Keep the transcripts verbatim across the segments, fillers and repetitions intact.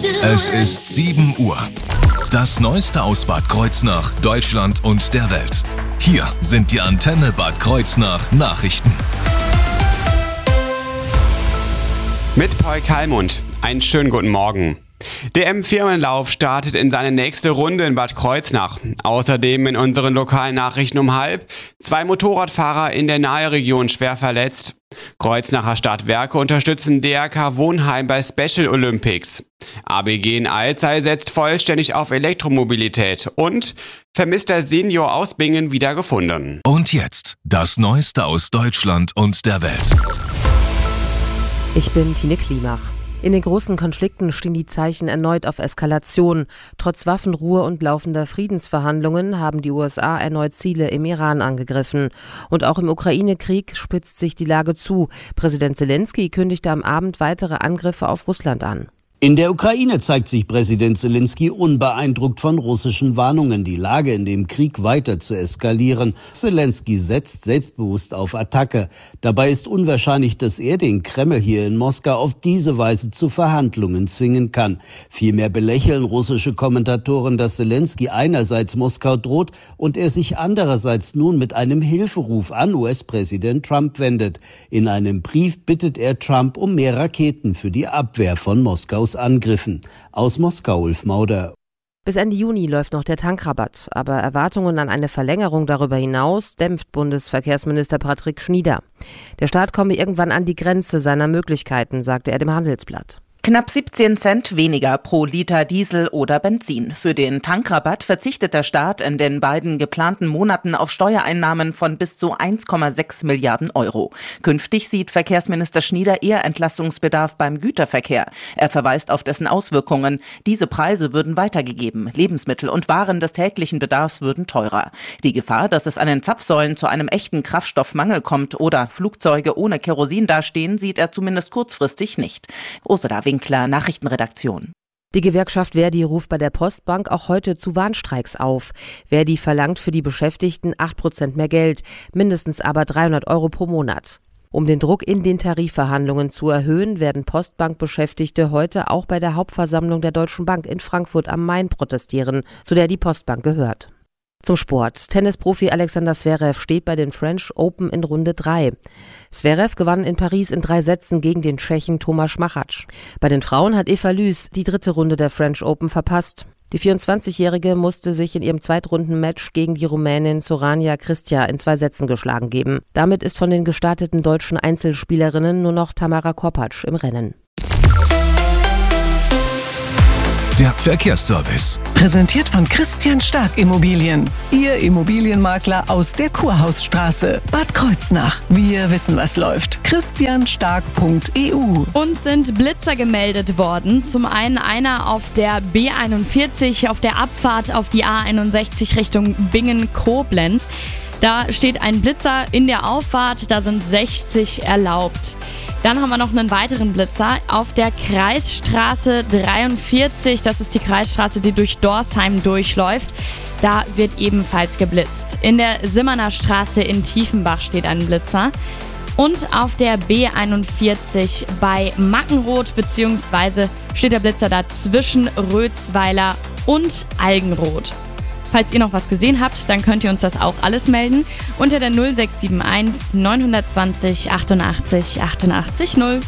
Es ist sieben Uhr. Das Neueste aus Bad Kreuznach, Deutschland und der Welt. Hier sind die Antenne Bad Kreuznach Nachrichten. Mit Paul Kalmund. Einen schönen guten Morgen. Der M-Firmenlauf startet in seine nächste Runde in Bad Kreuznach. Außerdem in unseren lokalen Nachrichten um halb. Zwei Motorradfahrer in der Naheregion schwer verletzt. Kreuznacher Stadtwerke unterstützen D R K Wohnheim bei Special Olympics. A B G in Alzey setzt vollständig auf Elektromobilität. Und vermisster Senior aus Bingen wiedergefunden. Und jetzt das Neueste aus Deutschland und der Welt. Ich bin Tine Klimach. In den großen Konflikten stehen die Zeichen erneut auf Eskalation. Trotz Waffenruhe und laufender Friedensverhandlungen haben die U S A erneut Ziele im Iran angegriffen. Und auch im Ukraine-Krieg spitzt sich die Lage zu. Präsident Selenskyj kündigte am Abend weitere Angriffe auf Russland an. In der Ukraine zeigt sich Präsident Selenskyj unbeeindruckt von russischen Warnungen, die Lage in dem Krieg weiter zu eskalieren. Selenskyj setzt selbstbewusst auf Attacke. Dabei ist unwahrscheinlich, dass er den Kreml hier in Moskau auf diese Weise zu Verhandlungen zwingen kann. Vielmehr belächeln russische Kommentatoren, dass Selenskyj einerseits Moskau droht und er sich andererseits nun mit einem Hilferuf an U S-Präsident Trump wendet. In einem Brief bittet er Trump um mehr Raketen für die Abwehr von Moskaus Angriffen. Aus Moskau, Ulf Mauder. Bis Ende Juni läuft noch der Tankrabatt, aber Erwartungen an eine Verlängerung darüber hinaus dämpft Bundesverkehrsminister Patrick Schnieder. Der Staat komme irgendwann an die Grenze seiner Möglichkeiten, sagte er dem Handelsblatt. Knapp siebzehn Cent weniger pro Liter Diesel oder Benzin. Für den Tankrabatt verzichtet der Staat in den beiden geplanten Monaten auf Steuereinnahmen von bis zu eins Komma sechs Milliarden Euro. Künftig sieht Verkehrsminister Schnieder eher Entlastungsbedarf beim Güterverkehr. Er verweist auf dessen Auswirkungen. Diese Preise würden weitergegeben. Lebensmittel und Waren des täglichen Bedarfs würden teurer. Die Gefahr, dass es an den Zapfsäulen zu einem echten Kraftstoffmangel kommt oder Flugzeuge ohne Kerosin dastehen, sieht er zumindest kurzfristig nicht. Ursula Winkler, Nachrichtenredaktion. Die Gewerkschaft Verdi ruft bei der Postbank auch heute zu Warnstreiks auf. Verdi verlangt für die Beschäftigten acht Prozent mehr Geld, mindestens aber dreihundert Euro pro Monat. Um den Druck in den Tarifverhandlungen zu erhöhen, werden Postbank-Beschäftigte heute auch bei der Hauptversammlung der Deutschen Bank in Frankfurt am Main protestieren, zu der die Postbank gehört. Zum Sport. Tennisprofi Alexander Zverev steht bei den French Open in Runde drei. Zverev gewann in Paris in drei Sätzen gegen den Tschechen Tomáš Machač. Bei den Frauen hat Eva Lüß die dritte Runde der French Open verpasst. Die vierundzwanzigjährige musste sich in ihrem Zweitrundenmatch gegen die Rumänin Sorania Cristea in zwei Sätzen geschlagen geben. Damit ist von den gestarteten deutschen Einzelspielerinnen nur noch Tamara Korpatsch im Rennen. Der Verkehrsservice. Präsentiert von Christian Stark Immobilien. Ihr Immobilienmakler aus der Kurhausstraße, Bad Kreuznach. Wir wissen, was läuft. christian stark punkt e u. Uns sind Blitzer gemeldet worden. Zum einen einer auf der B einundvierzig, auf der Abfahrt auf die A einundsechzig Richtung Bingen-Koblenz. Da steht ein Blitzer in der Auffahrt, da sind sechzig erlaubt. Dann haben wir noch einen weiteren Blitzer auf der Kreisstraße dreiundvierzig. Das ist die Kreisstraße, die durch Dorsheim durchläuft. Da wird ebenfalls geblitzt. In der Simmerner Straße in Tiefenbach steht ein Blitzer. Und auf der B einundvierzig bei Mackenroth, beziehungsweise steht der Blitzer da zwischen Rötzweiler und Algenroth. Falls ihr noch was gesehen habt, dann könnt ihr uns das auch alles melden unter der null sechs sieben eins neun zwei null achtundachtzig achtundachtzig null.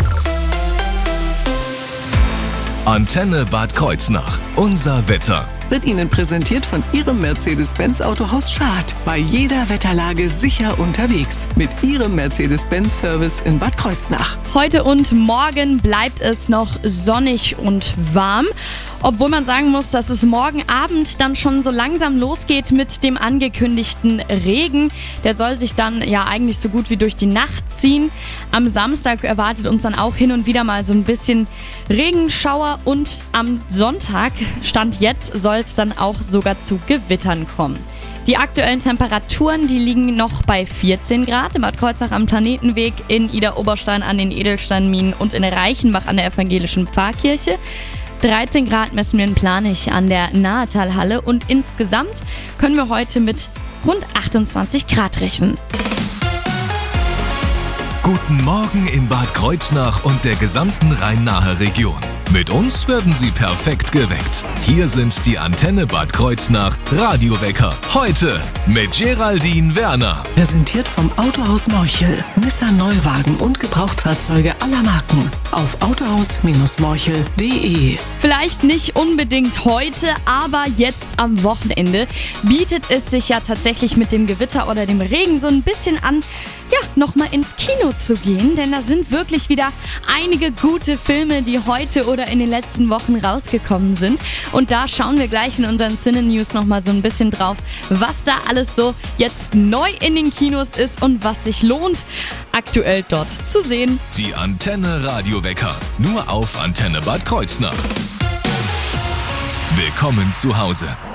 Antenne Bad Kreuznach. Unser Wetter. Wird Ihnen präsentiert von Ihrem Mercedes-Benz Autohaus Schad. Bei jeder Wetterlage sicher unterwegs. Mit Ihrem Mercedes-Benz-Service in Bad Kreuznach. Heute und morgen bleibt es noch sonnig und warm. Obwohl man sagen muss, dass es morgen Abend dann schon so langsam losgeht mit dem angekündigten Regen. Der soll sich dann ja eigentlich so gut wie durch die Nacht ziehen. Am Samstag erwartet uns dann auch hin und wieder mal so ein bisschen Regenschauer. Und am Sonntag, Stand jetzt, soll es dann auch sogar zu Gewittern kommen. Die aktuellen Temperaturen, die liegen noch bei vierzehn Grad in Bad Kreuznach am Planetenweg, in Idar-Oberstein an den Edelsteinminen und in Reichenbach an der evangelischen Pfarrkirche. dreizehn Grad messen wir in Planich an der Nahetalhalle und insgesamt können wir heute mit rund achtundzwanzig Grad rechnen. Guten Morgen in Bad Kreuznach und der gesamten Rhein-Nahe-Region. Mit uns werden Sie perfekt geweckt. Hier sind die Antenne Bad Kreuznach Radiowecker. Heute mit Geraldine Werner. Präsentiert vom Autohaus Morchel. Nissan Neuwagen und Gebrauchtfahrzeuge aller Marken. Auf autohaus morchel punkt de. Vielleicht nicht unbedingt heute, aber jetzt am Wochenende bietet es sich ja tatsächlich mit dem Gewitter oder dem Regen so ein bisschen an, ja, nochmal ins Kino zu gehen, denn da sind wirklich wieder einige gute Filme, die heute oder in den letzten Wochen rausgekommen sind. Und da schauen wir gleich in unseren Cine-News nochmal so ein bisschen drauf, was da alles so jetzt neu in den Kinos ist und was sich lohnt, aktuell dort zu sehen. Die Antenne Radiowecker, nur auf Antenne Bad Kreuznach. Willkommen zu Hause.